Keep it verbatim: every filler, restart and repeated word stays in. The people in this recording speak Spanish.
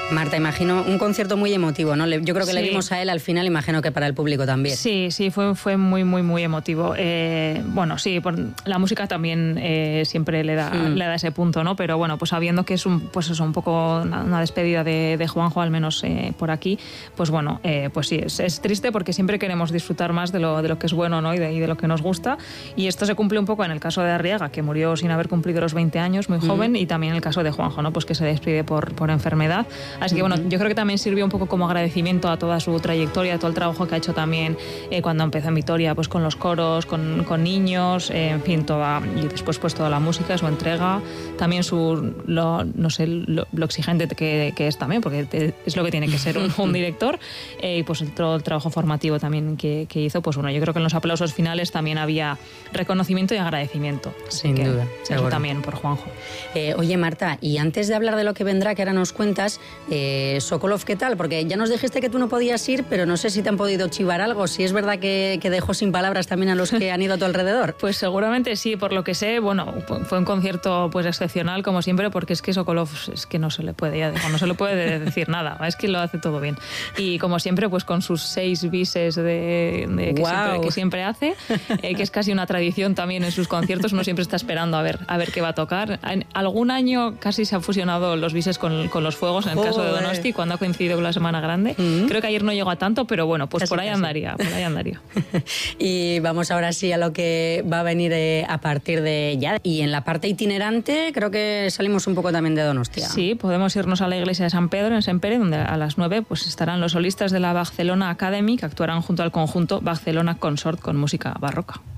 Marta, imagino un concierto muy emotivo, ¿no? Yo creo que Sí. le vimos a él al final, imagino que para el público también. Sí, sí, fue, fue muy, muy, muy emotivo. Eh, bueno, sí, por, la música también eh, siempre le da, mm. le da ese punto, ¿no? Pero bueno, pues sabiendo que es un, pues eso, un poco una, una despedida de, de Juanjo, al menos eh, por aquí, pues bueno, eh, pues sí, es, es triste porque siempre queremos disfrutar más de lo, de lo que es bueno, ¿no? Y de, y de lo que nos gusta. Y esto se cumple un poco en el caso de Arriaga, que murió sin haber cumplido los veinte años, muy joven, mm. y también en el caso de Juanjo, ¿no? Pues que se despide por, por enfermedad. Así que bueno, yo creo que también sirvió un poco como agradecimiento a toda su trayectoria, a todo el trabajo que ha hecho también eh, cuando empezó en Vitoria, pues con los coros, con, con niños, eh, en fin, toda, y después pues toda la música, su entrega, también su, lo, no sé, lo, lo exigente que, que es también, porque te, es lo que tiene que ser un, un director, eh, y pues el, todo el trabajo formativo también que, que hizo, pues bueno, yo creo que en los aplausos finales también había reconocimiento y agradecimiento. Sin que, duda, eso también por Juanjo. Eh, oye, Marta, y antes de hablar de lo que vendrá, que ahora nos cuentas, eh, Sokolov, ¿qué tal? Porque ya nos dijiste que tú no podías ir, pero no sé si te han podido chivar algo, si es verdad que, que dejó sin palabras también a los que han ido a tu alrededor. Pues seguramente sí, por lo que sé, bueno, fue un concierto pues excepcional como siempre, porque es que Sokolov es que no se le puede, ya digo, no se le puede decir nada, es que lo hace todo bien. Y como siempre, pues con sus seis bises de, de que, wow. siempre, que siempre hace, eh, que es casi una tradición también en sus conciertos, uno siempre está esperando a ver, a ver qué va a tocar. En algún año casi se han fusionado los bises con, con los fuegos, en el Joder. caso de Donosti, cuando ha coincidido con la Semana Grande. Mm-hmm. Creo que ayer no llegó a tanto, pero bueno, pues casi, por ahí casi. andaría, por ahí andaría. Y vamos ahora sí a lo que va a venir eh, a partir de ya. Y en la parte itinerante creo que salimos un poco también de Donostia. Sí, podemos irnos a la iglesia de San Pedro en Sempere, donde a las nueve pues estarán los solistas de la Barcelona Academy, que actuarán junto al conjunto Barcelona Consort con música barroca.